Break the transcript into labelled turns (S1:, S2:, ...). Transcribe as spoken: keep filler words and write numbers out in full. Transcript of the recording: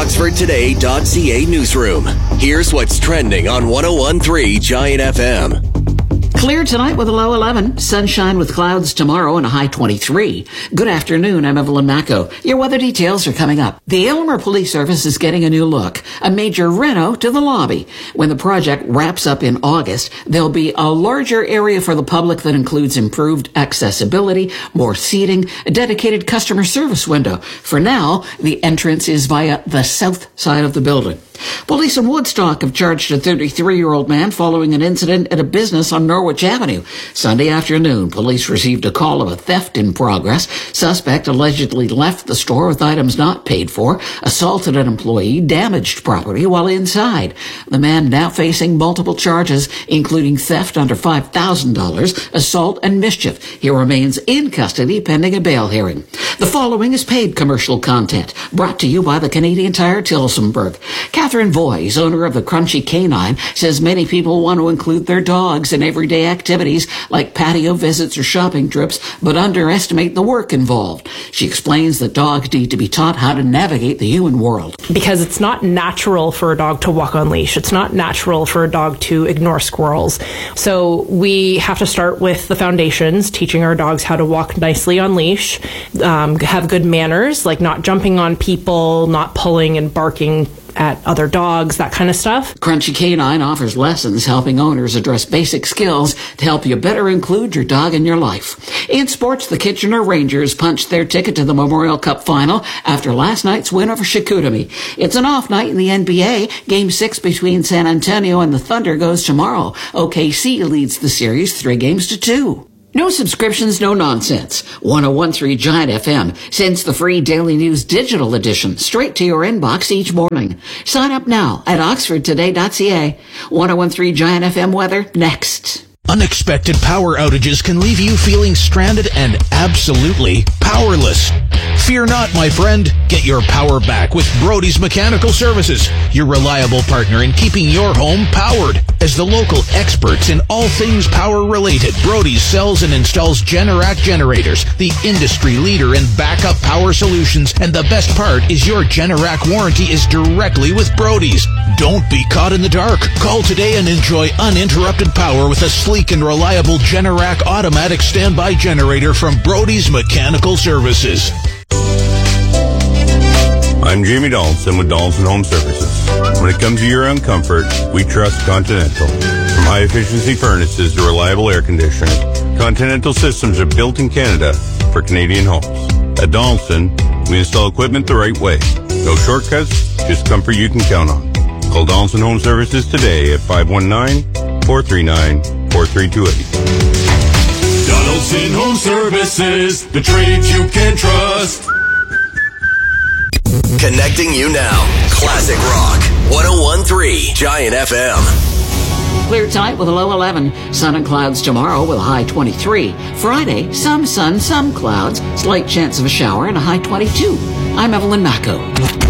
S1: Oxford Today dot C A newsroom. Here's what's trending on one oh one point three Giant F M.
S2: Clear tonight with a low eleven. Sunshine with clouds tomorrow and a high twenty-three. Good afternoon. I'm Evelyn Macco. Your weather details are coming up. The Aylmer Police Service is getting a new look. A major reno to the lobby. When the project wraps up in August, there'll be a larger area for the public that includes improved accessibility, more seating, a dedicated customer service window. For now, the entrance is via the south side of the building. Police in Woodstock have charged a thirty-three-year-old man following an incident at a business on Norwich Avenue. Sunday afternoon, police received a call of a theft in progress. Suspect allegedly left the store with items not paid for, assaulted an employee, damaged property while inside. The man now facing multiple charges, including theft under five thousand dollars, assault, and mischief. He remains in custody pending a bail hearing. The following is paid commercial content, brought to you by the Canadian Tire Tillsonburg. Catherine Voice, owner of the Crunchy Canine, says many people want to include their dogs in everyday activities like patio visits or shopping trips, but underestimate the work involved. She explains that dogs need to be taught how to navigate the human world.
S3: Because it's not natural for a dog to walk on leash. It's not natural for a dog to ignore squirrels. So we have to start with the foundations, teaching our dogs how to walk nicely on leash, um, have good manners, like not jumping on people, not pulling and barking at other dogs, that kind of stuff.
S2: Crunchy Canine offers lessons helping owners address basic skills to help you better include your dog in your life. In sports, the Kitchener Rangers punched their ticket to the Memorial Cup final after last night's win over Chicoutimi. It's an off night in the N B A. Game six between San Antonio and the Thunder goes tomorrow. O K C leads the series three games to two. No subscriptions, no nonsense. one oh one point three Giant F M sends the free Daily News digital edition straight to your inbox each morning. Sign up now at Oxford Today dot C A. one oh one point three Giant F M weather next.
S4: Unexpected power outages can leave you feeling stranded and absolutely powerless. Fear not, my friend. Get your power back with Brody's Mechanical Services, your reliable partner in keeping your home powered. As the local experts in all things power-related, Brody's sells and installs Generac generators, the industry leader in backup power solutions. And the best part is your Generac warranty is directly with Brody's. Don't be caught in the dark. Call today and enjoy uninterrupted power with a sleek and reliable Generac automatic standby generator from Brody's Mechanical Services.
S5: I'm Jamie Donaldson with Donaldson Home Services. When it comes to your own comfort, we trust Continental. From high-efficiency furnaces to reliable air conditioning, Continental systems are built in Canada for Canadian homes. At Donaldson, we install equipment the right way. No shortcuts, just comfort you can count on. Call Donaldson Home Services today at five one nine, four three nine, four three two eight.
S6: Donaldson Home Services, the trades you can trust.
S1: Connecting you now. Classic Rock. one oh one point three Giant F M.
S2: Clear tonight with a low eleven. Sun and clouds tomorrow with a high twenty-three. Friday, some sun, some clouds. Slight chance of a shower and a high twenty-two. I'm Evelyn Macco.